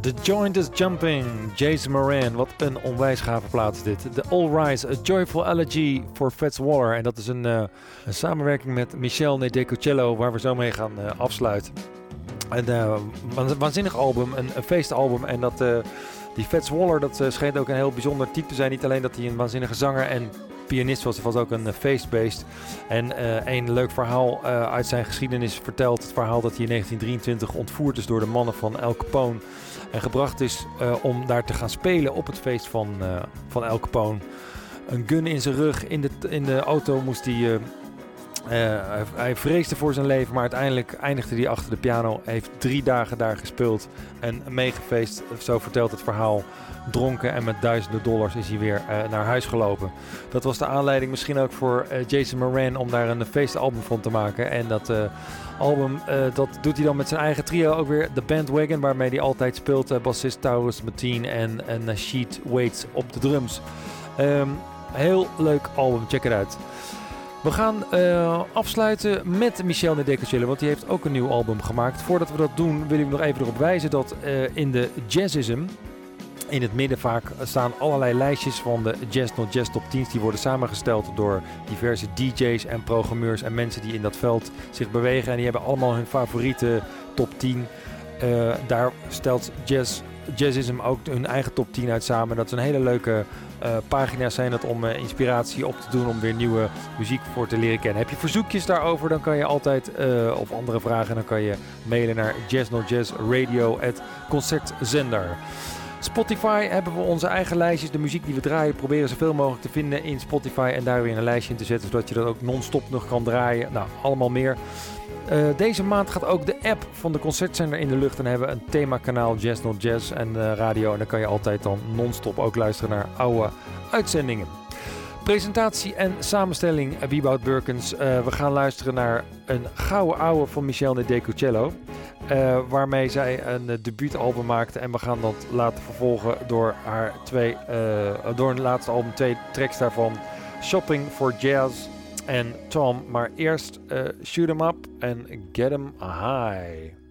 The Joint is Jumping, Jason Moran. Wat een onwijs gave plaat is dit. The All Rise, A Joyful Elegy for Fats Waller. En dat is een samenwerking met Michel Nedecocello, waar we zo mee gaan afsluiten. Een waanzinnig album, een feestalbum. En die Fats Waller, dat schijnt ook een heel bijzonder type te zijn. Niet alleen dat hij een waanzinnige zanger en pianist was, hij was ook een feestbeest. En een leuk verhaal uit zijn geschiedenis vertelt. Het verhaal dat hij in 1923 ontvoerd is door de mannen van Al Capone. En gebracht is om daar te gaan spelen op het feest van Al Capone. Een gun in zijn rug, in de auto moest hij... hij vreesde voor zijn leven, maar uiteindelijk eindigde hij achter de piano. Heeft 3 dagen daar gespeeld en meegefeest. Zo vertelt het verhaal. Dronken en met $1000 is hij weer naar huis gelopen. Dat was de aanleiding misschien ook voor Jason Moran om daar een feestalbum van te maken. En dat album dat doet hij dan met zijn eigen trio ook weer. The Bandwagon, waarmee hij altijd speelt. Bassist Taurus Mateen en Nasheed Waits op de drums. Heel leuk album, check het uit. We gaan afsluiten met Michel Nedecocello, want die heeft ook een nieuw album gemaakt. Voordat we dat doen, wil ik nog even erop wijzen dat in de Jazzism, in het midden vaak staan allerlei lijstjes van de Jazz Not Jazz Top 10's. Die worden samengesteld door diverse DJ's en programmeurs en mensen die in dat veld zich bewegen. En die hebben allemaal hun favoriete top 10. Daar stelt Jazzism ook hun eigen top 10 uit samen. Dat is een hele leuke pagina's zijn dat om inspiratie op te doen om weer nieuwe muziek voor te leren kennen. Heb je verzoekjes daarover, dan kan je altijd, of andere vragen, dan kan je mailen naar jazznotjazz@concertzender. Spotify hebben we onze eigen lijstjes. De muziek die we draaien proberen zoveel mogelijk te vinden in Spotify en daar weer een lijstje in te zetten, zodat je dat ook non-stop nog kan draaien. Nou, allemaal meer. Deze maand gaat ook de app van de Concertzender in de lucht en hebben we een themakanaal Jazz Not Jazz en radio. En dan kan je altijd dan non-stop ook luisteren naar oude uitzendingen. Presentatie en samenstelling Wieboud Burkens. We gaan luisteren naar een gouden ouwe van Michel Nedecocello. Waarmee zij een debuutalbum maakte. En we gaan dat laten vervolgen door door een laatste album 2 tracks daarvan. Shopping for Jazz en Tom. Maar eerst Shoot 'em Up en Get 'em High.